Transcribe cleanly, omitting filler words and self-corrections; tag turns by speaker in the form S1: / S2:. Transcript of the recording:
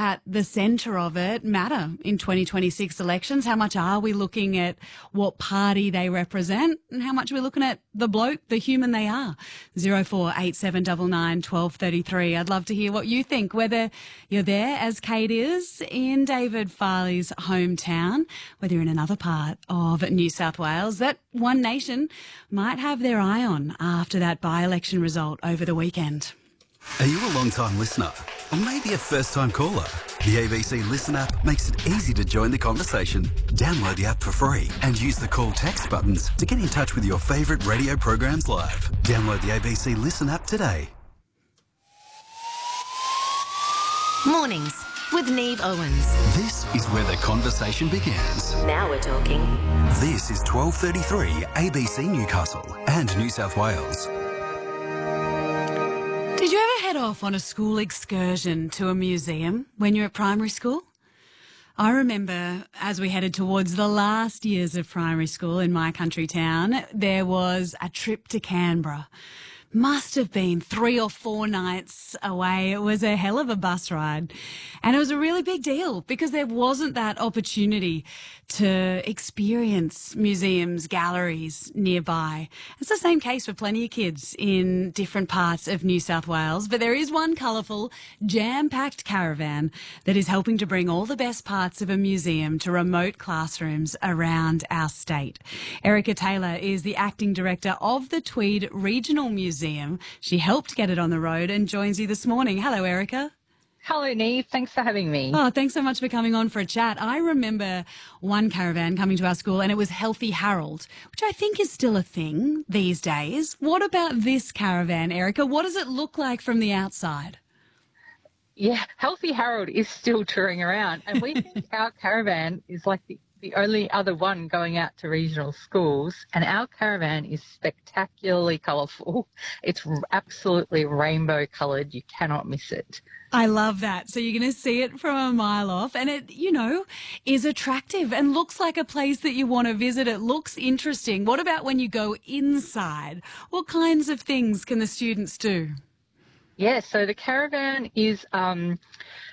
S1: at the centre of it matter in 2026 elections? How much are we looking at what party they represent, and how much are we looking at the bloke, the human they are? 048799 1233. I'd love to hear what you think, whether you're there as Kate is in David Farley's hometown, whether you're in another part of New South Wales that One Nation might have their eye on after that by-election result over the weekend.
S2: Are you a long-time listener? Or maybe a first-time caller? The ABC Listen app makes it easy to join the conversation. Download the app for free and use the call text buttons to get in touch with your favourite radio programs live. Download the ABC Listen app today.
S3: Mornings with Neve Owens.
S2: This is where the conversation begins.
S3: Now we're talking.
S2: This is 1233 ABC Newcastle and New South Wales.
S1: Did you ever head off on a school excursion to a museum when you were at primary school? I remember as we headed towards the last years of primary school in my country town, there was a trip to Canberra. Must have been 3 or 4 nights away. It was a hell of a bus ride. And it was a really big deal because there wasn't that opportunity to experience museums, galleries nearby. It's the same case for plenty of kids in different parts of New South Wales. But there is one colourful, jam-packed caravan that is helping to bring all the best parts of a museum to remote classrooms around our state. Erica Taylor is the acting director of the Tweed Regional Museum. She helped get it on the road and joins you this morning. Hello, Erica.
S4: Hello, Neve. Thanks for having me.
S1: Oh, thanks so much for coming on for a chat. I remember one caravan coming to our school and it was Healthy Harold, which I think is still a thing these days. What about this caravan, Erica? What does it look like from the outside?
S4: Yeah, Healthy Harold is still touring around, and we think our caravan is like the only other one going out to regional schools, and our caravan is spectacularly colourful. It's absolutely rainbow coloured. You cannot miss it.
S1: I love that. So you're going to see it from a mile off, and it, you know, is attractive and looks like a place that you want to visit. It looks interesting. What about when you go inside? What kinds of things can the students do?
S4: Yeah, so the caravan is